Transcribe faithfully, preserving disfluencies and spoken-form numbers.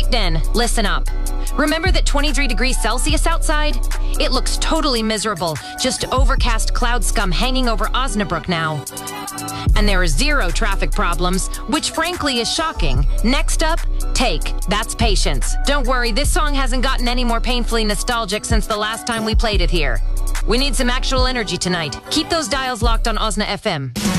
Den, listen up. Remember that twenty-three degrees Celsius outside? It looks totally miserable, just overcast cloud scum hanging over Osnabrück now. And there are zero traffic problems, which frankly is shocking. Next up, Take. That's Patience. Don't worry, this song hasn't gotten any more painfully nostalgic since the last time we played it here. We need some actual energy tonight. Keep those dials locked on Osna F M.